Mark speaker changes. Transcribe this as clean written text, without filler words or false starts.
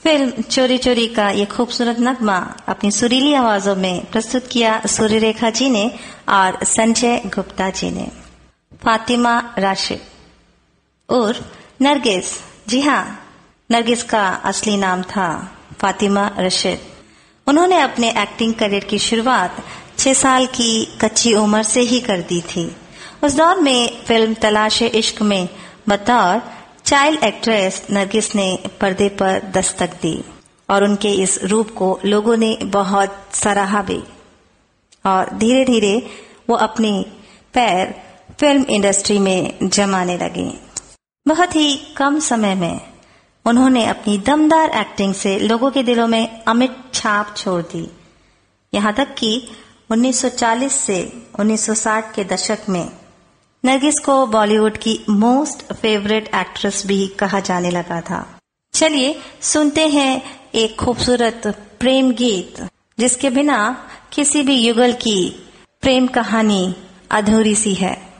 Speaker 1: Film चोरी चोरी का ये खूबसूरत नगमा अपनी सुरीली आवाजों में प्रस्तुत किया सूर्यरेखा जी ने और संजय गुप्ता जी ने। फातिमा राशिद और नरगिस, जी हाँ, नरगिस का असली नाम था फातिमा रशीद। उन्होंने अपने एक्टिंग करियर की शुरुआत 6 साल की कच्ची उम्र से ही कर दी थी। उस दौर में फिल्म तलाश इश्क में बतौर चाइल्ड एक्ट्रेस नरगिस ने पर्दे पर दस्तक दी और उनके इस रूप को लोगों ने बहुत सराहा भी और धीरे धीरे वो अपनी पैर फिल्म इंडस्ट्री में जमाने लगी। बहुत ही कम समय में उन्होंने अपनी दमदार एक्टिंग से लोगों के दिलों में अमिट छाप छोड़ दी। यहाँ तक कि 1940 से 1960 के दशक में नरगिस को बॉलीवुड की मोस्ट फेवरेट एक्ट्रेस भी कहा जाने लगा था। चलिए सुनते हैं एक खूबसूरत प्रेम गीत जिसके बिना किसी भी युगल की प्रेम कहानी अधूरी सी है।